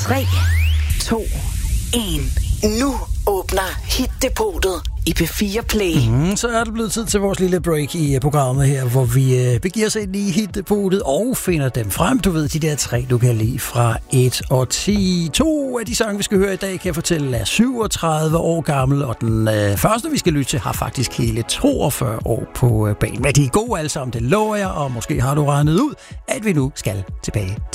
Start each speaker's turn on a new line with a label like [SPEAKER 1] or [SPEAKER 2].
[SPEAKER 1] 3, 2, 1. Nu åbner Hit-depotet i P4 Play.
[SPEAKER 2] Så er det blevet tid til vores lille break i programmet her, hvor vi begiver os ind i Hit-depotet og finder dem frem. Du ved, de der 3, du kan lide fra 1 og 10. 2 af de sange, vi skal høre i dag, kan jeg fortælle, er 37 år gammel, og den første, vi skal lytte til, har faktisk hele 42 år på banen. Men de er gode alle sammen, det lover jeg, og måske har du regnet ud, at vi nu skal tilbage til